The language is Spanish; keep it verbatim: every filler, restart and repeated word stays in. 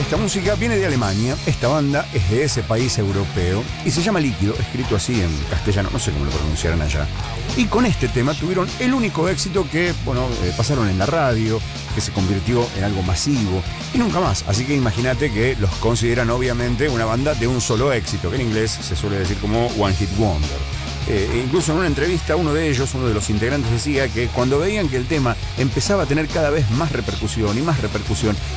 Esta música viene de Alemania, esta banda es de ese país europeo y se llama Líquido, escrito así en castellano, no sé cómo lo pronunciarán allá. Y con este tema tuvieron el único éxito que, bueno, eh, pasaron en la radio, que se convirtió en algo masivo y nunca más. Así que imagínate que los consideran obviamente una banda de un solo éxito, que en inglés se suele decir como One Hit Wonder. Eh, incluso en una entrevista uno de ellos, uno de los integrantes, decía que cuando veían que el tema empezaba a tener cada vez más repercusión y más repercusión,